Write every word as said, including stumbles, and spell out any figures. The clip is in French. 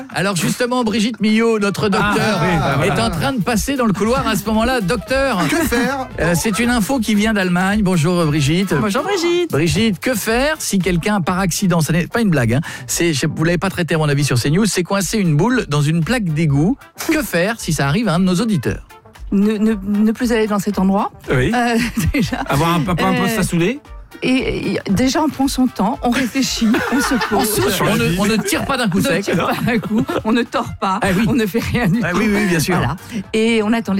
Alors justement, Brigitte Millot, notre docteur, Ah, oui, bah voilà. est en train de passer dans le couloir à ce moment-là. Docteur, Que faire? euh, c'est une info qui vient d'Allemagne. Bonjour Brigitte. Bonjour Brigitte. Brigitte, que faire si quelqu'un, par accident, ça n'est pas une blague, hein, c'est, je, vous l'avez pas traité à mon avis sur CNews, c'est coincer une boule dans une plaque d'égout. Que faire si ça arrive à un de nos auditeurs? Ne, ne, ne plus aller dans cet endroit. Oui. Euh, déjà. Avoir un papa un peu Euh, fasoulé. Et, et déjà, on prend son temps, on réfléchit, on se pose. On ne, on ne tire pas d'un coup On ne sec. tire pas un coup, on ne tord pas, Ah oui. on ne fait rien du Ah tout. oui, oui, bien sûr. Voilà. Et on attend les